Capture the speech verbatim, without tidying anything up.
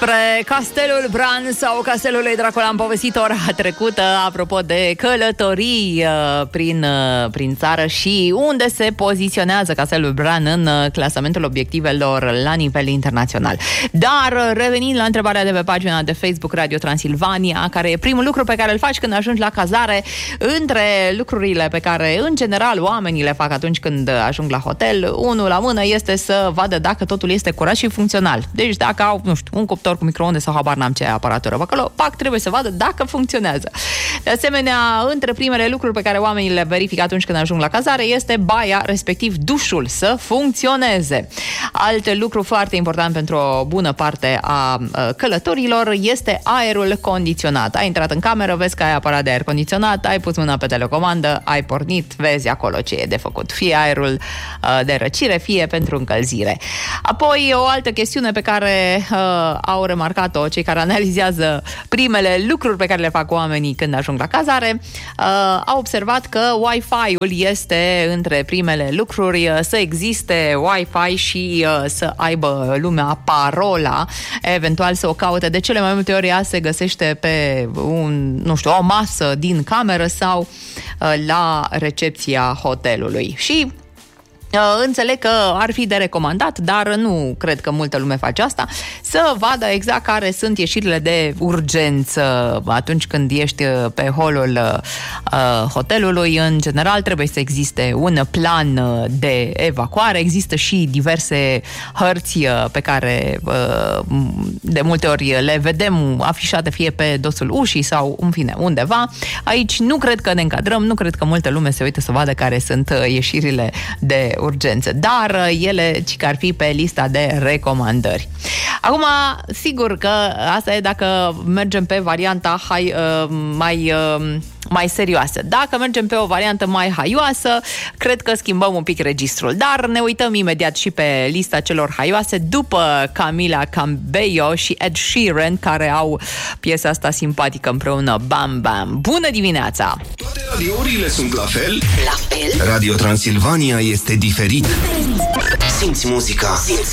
Despre Castelul Bran sau Castelul lui Dracula am povestit ora trecută, apropo de călătorii uh, prin, uh, prin țară și unde se poziționează Castelul Bran în uh, clasamentul obiectivelor la nivel internațional. Dar uh, revenind la întrebarea de pe pagina de Facebook Radio Transilvania, care e primul lucru pe care îl faci când ajungi la cazare, între lucrurile pe care în general oamenii le fac atunci când ajung la hotel, unul la mână este să vadă dacă totul este curat și funcțional. Deci dacă au, nu știu, un cuptor cu microunde sau habar n-am ce aparatură acolo, pac, trebuie să vadă dacă funcționează. De asemenea, între primele lucruri pe care oamenii le verifică atunci când ajung la cazare este baia, respectiv dușul, să funcționeze. Alt lucru foarte important pentru o bună parte a călătorilor este aerul condiționat. Ai intrat în cameră, vezi că ai aparat de aer condiționat, ai pus mâna pe telecomandă, ai pornit, vezi acolo ce e de făcut. Fie aerul de răcire, fie pentru încălzire. Apoi, o altă chestiune pe care uh, au remarcat-o cei care analizează primele lucruri pe care le fac oamenii când ajung la cazare, uh, au observat că Wi-Fi-ul este între primele lucruri, uh, să existe Wi-Fi și uh, să aibă lumea parola, eventual să o caute. De cele mai multe ori ea se găsește pe un, nu știu, o masă din cameră sau uh, la recepția hotelului. Și înțeleg că ar fi de recomandat, dar nu cred că multă lume face asta, să vadă exact care sunt ieșirile de urgență atunci când ești pe holul uh, hotelului. În general trebuie să existe un plan de evacuare, există și diverse hărți pe care uh, de multe ori le vedem afișate fie pe dosul ușii sau în fine undeva. Aici nu cred că ne încadrăm, nu cred că multă lume se uită să vadă care sunt ieșirile de urgență, dar ele ci că ar fi pe lista de recomandări. Acum, sigur că asta e dacă mergem pe varianta hai, uh, mai, uh, mai serioasă. Dacă mergem pe o variantă mai haioasă, cred că schimbăm un pic registrul, dar ne uităm imediat și pe lista celor haioase după Camila Cabello și Ed Sheeran, care au piesa asta simpatică împreună, Bam Bam. Bună dimineața! Toate radiourile sunt la fel? La fel? Radio Transilvania este diferit. Simți muzica, simți